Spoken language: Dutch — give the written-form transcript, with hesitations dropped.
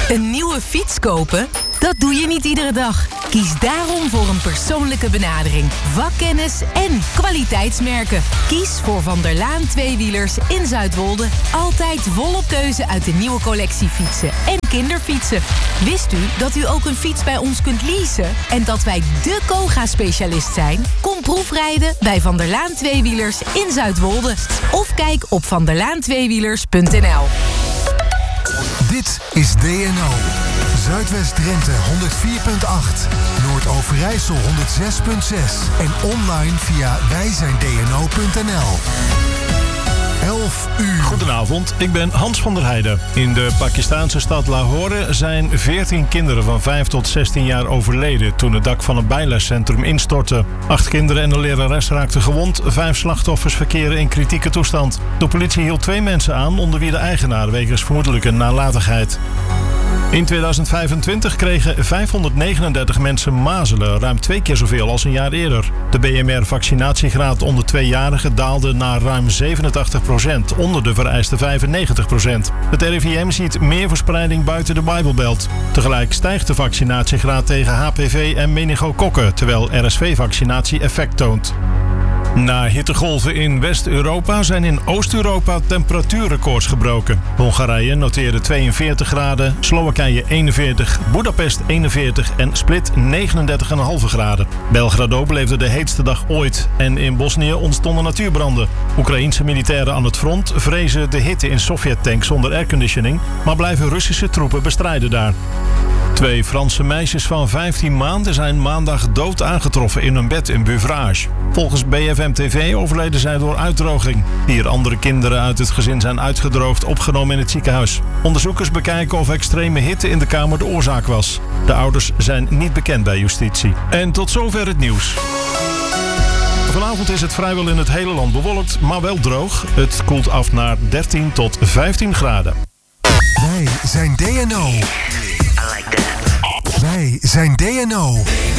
Een nieuwe fiets kopen? Dat doe je niet iedere dag. Kies daarom voor een persoonlijke benadering, vakkennis en kwaliteitsmerken. Kies voor Van der Laan tweewielers in Zuidwolde. Altijd volop keuze uit de nieuwe collectie fietsen en kinderfietsen. Wist u dat u ook een fiets bij ons kunt leasen? En dat wij de Koga-specialist zijn? Kom proefrijden bij Van der Laan tweewielers in Zuidwolde. Of kijk op vanderlaan2wielers.nl. Dit is DNO. Zuidwest-Drenthe 104.8. Noord-Overijssel 106.6. En online via wijzijndno.nl. 11 uur. Goedenavond, ik ben Hans van der Heijden. In de Pakistaanse stad Lahore zijn 14 kinderen van 5 tot 16 jaar overleden toen het dak van een bijlescentrum instortte. 8 kinderen en een lerares raakten gewond. 5 slachtoffers verkeren in kritieke toestand. De politie hield 2 mensen aan, onder wie de eigenaar wegens vermoedelijke nalatigheid. In 2025 kregen 539 mensen mazelen, ruim 2 keer zoveel als een jaar eerder. De BMR-vaccinatiegraad onder 2-jarigen daalde naar ruim 87%, onder de vereiste 95%. Het RIVM ziet meer verspreiding buiten de Bijbelbelt. Tegelijk stijgt de vaccinatiegraad tegen HPV en meningokokken, terwijl RSV-vaccinatie effect toont. Na hittegolven in West-Europa zijn in Oost-Europa temperatuurrecords gebroken. Hongarije noteerde 42 graden, Slowakije 41, Boedapest 41 en Split 39,5 graden. Belgrado beleefde de heetste dag ooit en in Bosnië ontstonden natuurbranden. Oekraïense militairen aan het front vrezen de hitte in Sovjet-tanks zonder airconditioning, maar blijven Russische troepen bestrijden daar. 2 Franse meisjes van 15 maanden zijn maandag dood aangetroffen in hun bed in Beuvrages. Volgens BFM TV overleden zij door uitdroging. 4 andere kinderen uit het gezin zijn uitgedroogd, opgenomen in het ziekenhuis. Onderzoekers bekijken of extreme hitte in de kamer de oorzaak was. De ouders zijn niet bekend bij justitie. En tot zover het nieuws. Vanavond is het vrijwel in het hele land bewolkt, maar wel droog. Het koelt af naar 13 tot 15 graden. Wij zijn DNO. Wij zijn DNO.